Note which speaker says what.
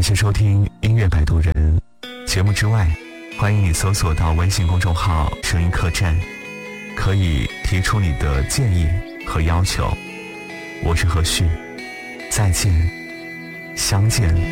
Speaker 1: 谢收听音乐摆渡人。节目之外，欢迎你搜索到微信公众号声音客栈，可以提出你的建议和要求。我是何旭，再见，相见